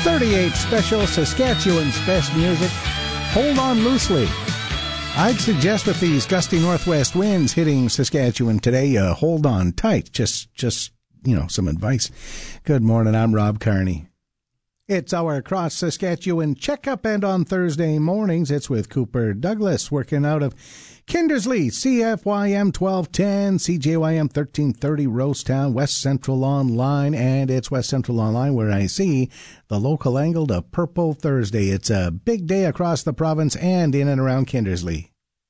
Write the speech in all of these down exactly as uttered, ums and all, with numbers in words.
thirty-eight special Saskatchewan's best music. Hold on loosely. I'd suggest with these gusty northwest winds hitting Saskatchewan today, uh, hold on tight. Just, just, you know, some advice. Good morning, I'm Rob Carney. It's our Across Saskatchewan checkup, and on Thursday mornings, it's with Cooper Douglas, working out of Kindersley, C F Y M twelve ten, C J Y M thirteen thirty, Rosetown, West Central Online, and it's West Central Online where I see the local angle to Purple Thursday. It's a big day across the province and in and around Kindersley.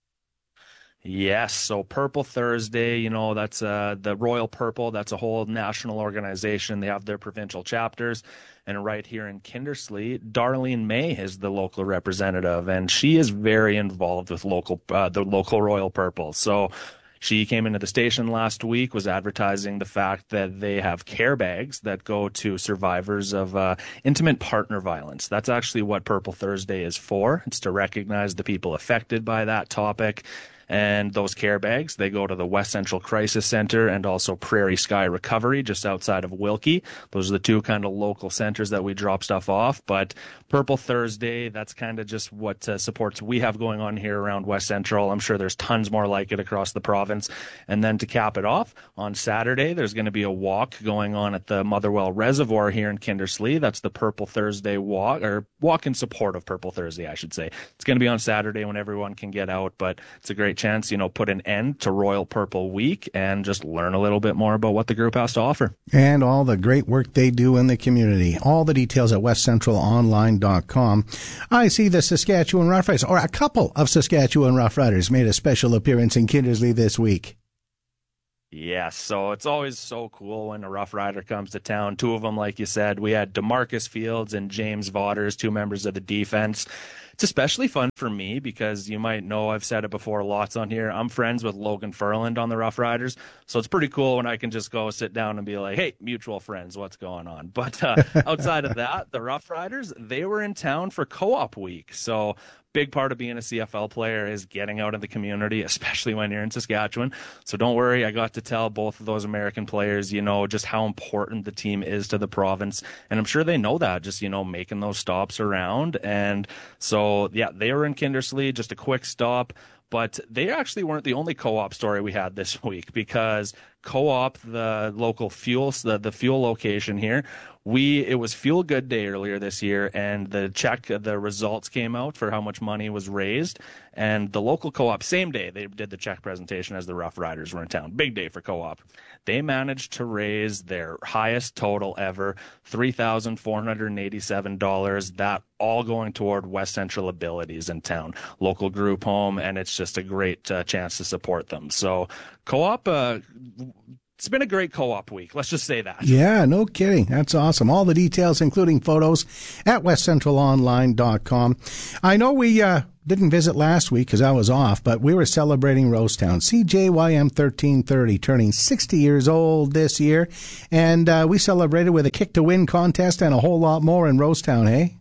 Yes, so Purple Thursday, you know, that's uh, the Royal Purple. That's a whole national organization. They have their provincial chapters. And right here in Kindersley, Darlene May is the local representative, and she is very involved with local uh, the local Royal Purple. So she came into the station last week, was advertising the fact that they have care bags that go to survivors of uh, intimate partner violence. That's actually what Purple Thursday is for. It's to recognize the people affected by that topic. And those care bags, they go to the West Central Crisis Center and also Prairie Sky Recovery just outside of Wilkie. Those are the two kind of local centers that we drop stuff off. But Purple Thursday, that's kind of just what uh, supports we have going on here around West Central. I'm sure there's tons more like it across the province. And then to cap it off, on Saturday, there's going to be a walk going on at the Motherwell Reservoir here in Kindersley. That's the Purple Thursday walk, or walk in support of Purple Thursday, I should say. It's going to be on Saturday when everyone can get out, but it's a great chance, you know, put an end to Royal Purple Week and just learn a little bit more about what the group has to offer. And all the great work they do in the community. All the details at west central online dot com. I see the Saskatchewan Roughriders, or a couple of Saskatchewan Roughriders, made a special appearance in Kindersley this week. Yes, so it's always so cool when a Rough Rider comes to town. Two of them, like you said, we had DeMarcus Fields and James Vaughters, two members of the defense. It's especially fun for me because you might know, I've said it before lots on here, I'm friends with Logan Furland on the Rough Riders, so it's pretty cool when I can just go sit down and be like, hey, mutual friends, what's going on? But uh, outside of that, the Rough Riders, they were in town for Co-op Week, so big part of being a C F L player is getting out in the community, especially when you're in Saskatchewan. So don't worry, I got to tell both of those American players, you know, just how important the team is to the province. And I'm sure they know that, just, you know, making those stops around. And so, yeah, they were in Kindersley, just a quick stop. But they actually weren't the only co-op story we had this week, because Co-op, the local fuel, the, the fuel location here, we it was Fuel Good Day earlier this year, and the check, the results came out for how much money was raised. And the local Co-op, same day, they did the check presentation as the Rough Riders were in town. Big day for Co-op. They managed to raise their highest total ever, three thousand four hundred eighty-seven dollars. That all going toward West Central Abilities in town, local group home, and it's just a great uh, chance to support them. So Co-op, uh, it's been a great Co-op week. Let's just say that. Yeah, no kidding. That's awesome. All the details, including photos, at west central online dot com. I know we uh, didn't visit last week because I was off, but we were celebrating Rosetown. C J Y M thirteen thirty turning sixty years old this year, and uh, we celebrated with a Kick to Win contest and a whole lot more in Rosetown, hey?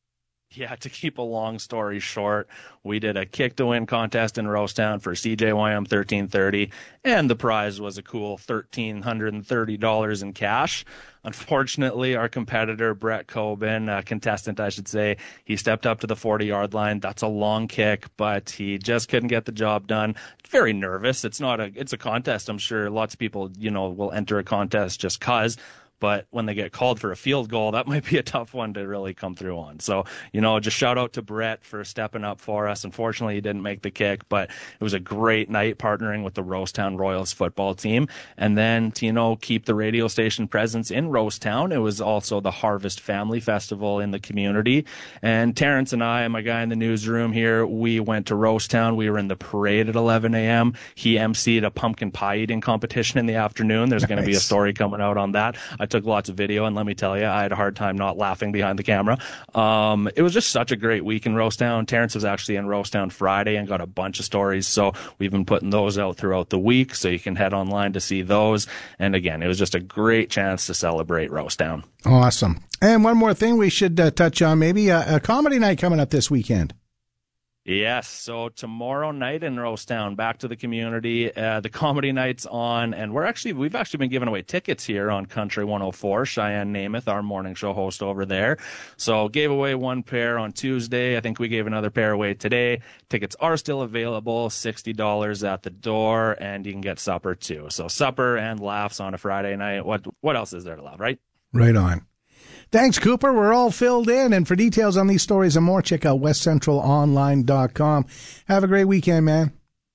Yeah, to keep a long story short, we did a Kick to Win contest in Rosetown for C J Y M thirteen thirty, and the prize was a cool one thousand three hundred thirty dollars in cash. Unfortunately, our competitor, Brett Coben, uh, contestant, I should say, he stepped up to the forty-yard line. That's a long kick, but he just couldn't get the job done. Very nervous. It's not a, it's a contest. I'm sure lots of people, you know, will enter a contest just cause. But when they get called for a field goal, that might be a tough one to really come through on. So, you know, just shout out to Brett for stepping up for us. Unfortunately, he didn't make the kick, but it was a great night partnering with the Rosetown Royals football team. And then to, you know, keep the radio station presence in Rosetown, it was also the Harvest Family Festival in the community. And Terrence and I, my guy in the newsroom here, we went to Rosetown. We were in the parade at eleven a.m. He emceed a pumpkin pie eating competition in the afternoon. There's nice. Going to be a story coming out on that. I took lots of video, and let me tell you, I had a hard time not laughing behind the camera. Um, it was just such a great week in Rosetown. Terrence was actually in Rosetown Friday and got a bunch of stories, so we've been putting those out throughout the week, so you can head online to see those. And again, it was just a great chance to celebrate Rosetown. Awesome. And one more thing we should uh, touch on, maybe a, a comedy night coming up this weekend. Yes, so tomorrow night in Rosetown, back to the community. Uh, the comedy night's on, and we're actually we've actually been giving away tickets here on Country one oh four. Cheyenne Namath, our morning show host over there, so gave away one pair on Tuesday. I think we gave another pair away today. Tickets are still available, sixty dollars at the door, and you can get supper too. So supper and laughs on a Friday night. What what else is there to love, right? Right on. Thanks, Cooper. We're all filled in. And for details on these stories and more, check out west central online dot com. Have a great weekend, man.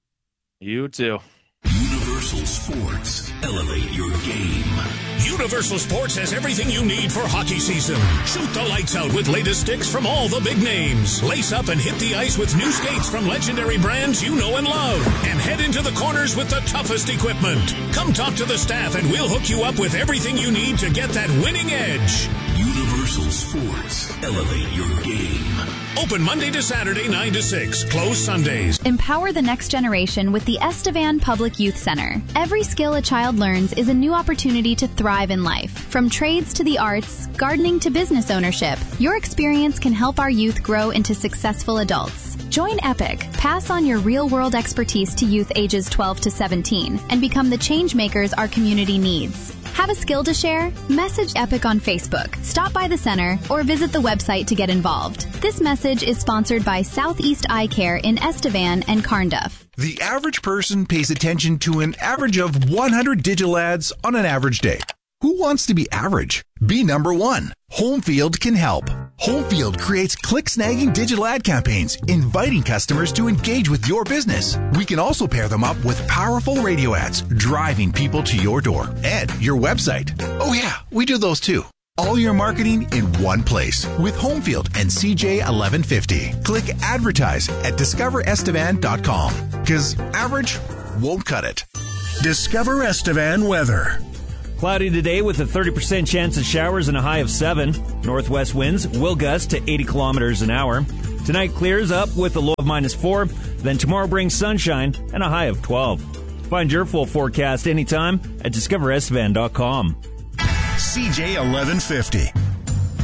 You too. Universal Sports. Elevate your game. Universal Sports has everything you need for hockey season. Shoot the lights out with latest sticks from all the big names. Lace up and hit the ice with new skates from legendary brands you know and love. And head into the corners with the toughest equipment. Come talk to the staff and we'll hook you up with everything you need to get that winning edge. Universal Sports. Elevate your game. Open Monday to Saturday, nine to six. Closed Sundays. Empower the next generation with the Estevan Public Youth Center. Every skill a child learns is a new opportunity to thrive in life. From trades to the arts, gardening to business ownership, your experience can help our youth grow into successful adults. Join EPIC. Pass on your real-world expertise to youth ages twelve to seventeen and become the change makers our community needs. Have a skill to share? Message EPIC on Facebook, stop by the center, or visit the website to get involved. This message is sponsored by Southeast Eye Care in Estevan and Carnduff. The average person pays attention to an average of one hundred digital ads on an average day. Who wants to be average? Be number one. Homefield can help. Homefield creates click-snagging digital ad campaigns, inviting customers to engage with your business. We can also pair them up with powerful radio ads, driving people to your door and your website. Oh yeah, we do those too. All your marketing in one place with Homefield and C J eleven fifty. Click advertise at discover estevan dot com because average won't cut it. Discover Estevan weather. Cloudy today with a thirty percent chance of showers and a high of seven. Northwest winds will gust to eighty kilometers an hour. Tonight clears up with a low of minus four. Then tomorrow brings sunshine and a high of twelve. Find your full forecast anytime at discover estevan dot com. C J eleven fifty.